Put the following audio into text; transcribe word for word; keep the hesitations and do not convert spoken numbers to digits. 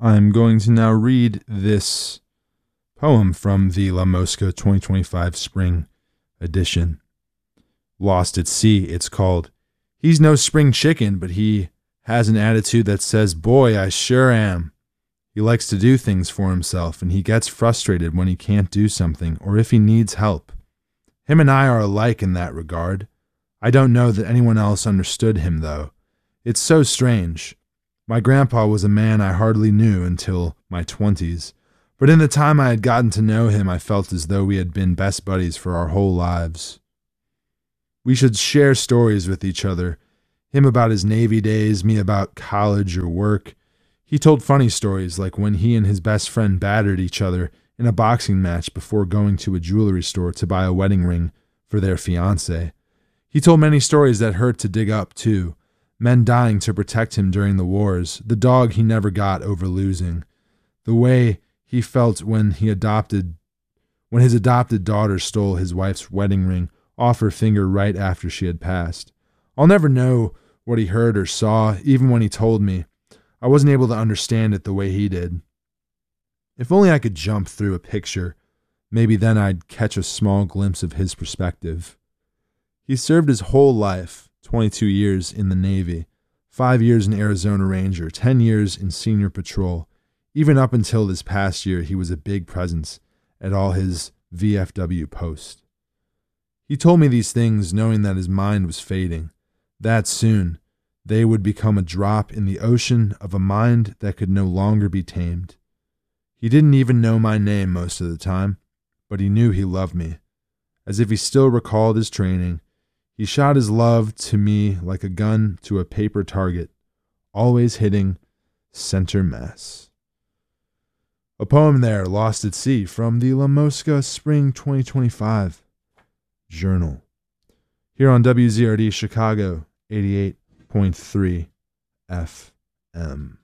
I'm going to now read this poem from the La Mosca twenty twenty-five Spring Edition. Lost at Sea, it's called. He's no spring chicken, but he has an attitude that says, boy, I sure am. He likes to do things for himself, and he gets frustrated when he can't do something or if he needs help. Him and I are alike in that regard. I don't know that anyone else understood him, though. It's so strange. My grandpa was a man I hardly knew until my twenties, but in the time I had gotten to know him, I felt as though we had been best buddies for our whole lives. We should share stories with each other, him about his Navy days, me about college or work. He told funny stories like when he and his best friend battered each other in a boxing match before going to a jewelry store to buy a wedding ring for their fiancée. He told many stories that hurt to dig up, too. Men dying to protect him during the wars, the dog he never got over losing, the way he felt when he adopted, when his adopted daughter stole his wife's wedding ring off her finger right after she had passed. I'll never know what he heard or saw, even when he told me. I wasn't able to understand it the way he did. If only I could jump through a picture, maybe then I'd catch a small glimpse of his perspective. He served his whole life, twenty-two years in the Navy, five years in Arizona Ranger, ten years in senior patrol. Even up until this past year, he was a big presence at all his V F W posts. He told me these things knowing that his mind was fading. That soon, they would become a drop in the ocean of a mind that could no longer be tamed. He didn't even know my name most of the time, but he knew he loved me. As if he still recalled his training, he shot his love to me like a gun to a paper target, always hitting center mass. A poem there, Lost at Sea, from the La Mosca Spring twenty twenty-five Journal. Here on W Z R D Chicago, eighty-eight point three F M.